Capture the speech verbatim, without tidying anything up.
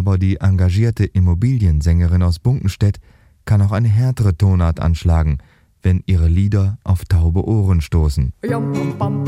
Aber die engagierte Immobiliensängerin aus Bunkenstedt kann auch eine härtere Tonart anschlagen, wenn ihre Lieder auf taube Ohren stoßen.